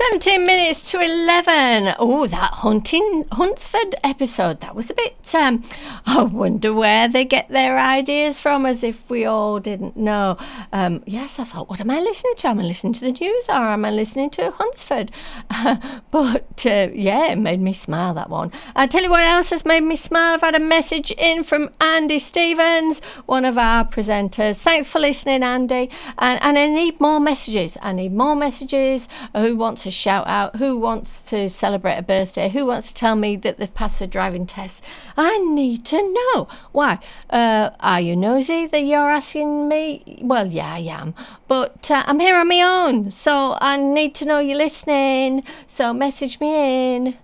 17 minutes to 11. Oh, that Huntsford episode, that was a bit, I wonder where they get their ideas from, as if we all didn't know. Yes, I thought, what am I listening to? Am I listening to the news or am I listening to Huntsford? Yeah, it made me smile, that one. I'll tell you what else has made me smile. I've had a message in from Andy Stevens, one of our presenters. Thanks for listening, Andy. And I need more messages. Who wants a shout out? Who wants to celebrate a birthday? Who wants to tell me that they've passed a driving test? I need to know. Why? Are you nosy that you're asking me? Well, yeah, I am. But I'm here on my own. So I need to know you're listening. So message me in.